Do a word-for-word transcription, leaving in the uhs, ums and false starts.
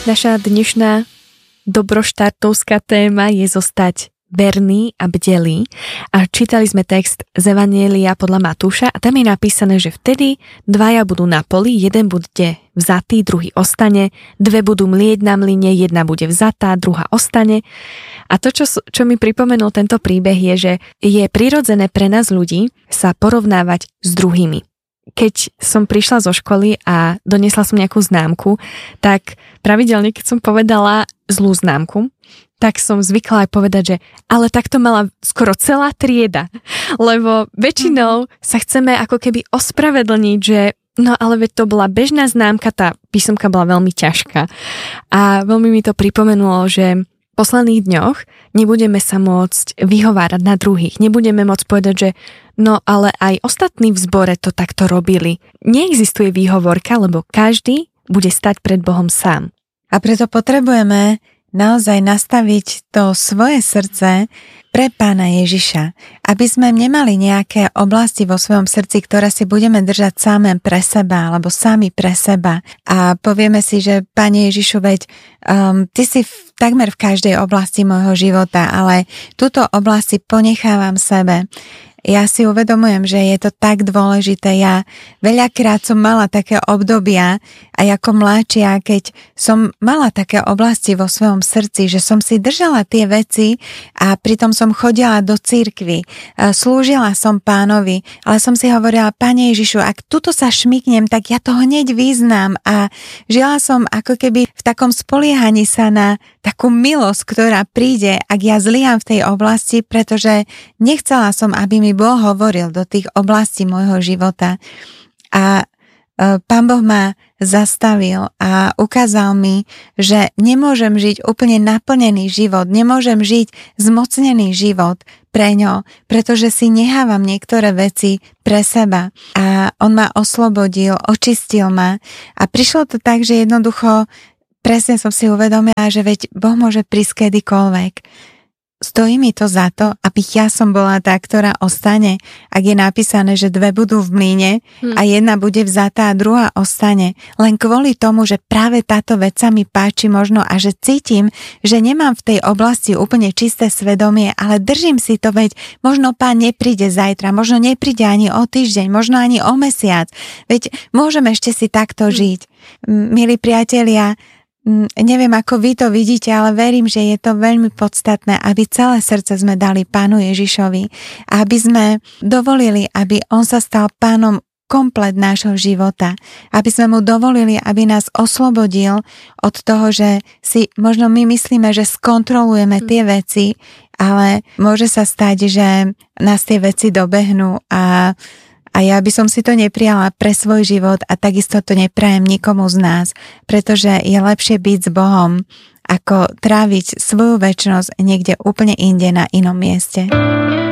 naša dnešná dobroštartovská téma je zostať verný a bdelý. A čítali sme text z Evanjelia podľa Matúša a tam je napísané, že vtedy dvaja budú na poli, jeden bude vzatý, druhý ostane, dve budú mlieť na mlyne, jedna bude vzatá, druhá ostane. A to, čo, čo mi pripomenul tento príbeh, je, že je prirodzené pre nás ľudí sa porovnávať s druhými. Keď som prišla zo školy a doniesla som nejakú známku, tak pravidelne, keď som povedala zlú známku, tak som zvykla aj povedať, že ale takto mala skoro celá trieda. Lebo väčšinou sa chceme ako keby ospravedlniť, že no ale veď to bola bežná známka, tá písomka bola veľmi ťažká. A veľmi mi to pripomenulo, že v posledných dňoch nebudeme sa môcť vyhovárať na druhých. Nebudeme môcť povedať, že no ale aj ostatní v zbore to takto robili. Neexistuje výhovorka, lebo každý bude stať pred Bohom sám. A preto potrebujeme naozaj nastaviť to svoje srdce pre Pána Ježiša, aby sme nemali nejaké oblasti vo svojom srdci, ktoré si budeme držať samé pre seba alebo sami pre seba a povieme si, že Pane Ježišu, veď um, Ty si v, takmer v každej oblasti môjho života, ale túto oblasť si ponechávam sebe. Ja si uvedomujem, že je to tak dôležité. Ja veľakrát som mala také obdobia aj ako mladšia, keď som mala také oblasti vo svojom srdci, že som si držala tie veci a pritom som chodila do cirkvi, slúžila som Pánovi, ale som si hovorila, Pane Ježišu, ak tuto sa šmyknem, tak ja to hneď vyznám a žila som ako keby v takom spoliehaní sa na takú milosť, ktorá príde, ak ja zlyham v tej oblasti, pretože nechcela som, aby mi Boh hovoril do tých oblastí môjho života. A Pán Boh ma zastavil a ukázal mi, že nemôžem žiť úplne naplnený život, nemôžem žiť zmocnený život pre ňo, pretože si nehávam niektoré veci pre seba. A on ma oslobodil, očistil ma a prišlo to tak, že jednoducho presne som si uvedomila, že veď Boh môže prísť kedykoľvek. Stojí mi to za to, aby ja som bola tá, ktorá ostane, ak je napísané, že dve budú v mlyne hmm. a jedna bude vzatá a druhá ostane. Len kvôli tomu, že práve táto vec sa mi páči možno a že cítim, že nemám v tej oblasti úplne čisté svedomie, ale držím si to, veď možno Pán nepríde zajtra, možno nepríde ani o týždeň, možno ani o mesiac. Veď môžem ešte si takto žiť. Milí priatelia, neviem, ako vy to vidíte, ale verím, že je to veľmi podstatné, aby celé srdce sme dali Pánu Ježišovi a aby sme dovolili, aby on sa stal pánom komplet nášho života. Aby sme mu dovolili, aby nás oslobodil od toho, že si možno my myslíme, že skontrolujeme tie veci, ale môže sa stať, že nás tie veci dobehnú a A ja by som si to neprijala pre svoj život a takisto to neprajem nikomu z nás, pretože je lepšie byť s Bohom, ako tráviť svoju večnosť niekde úplne inde na inom mieste.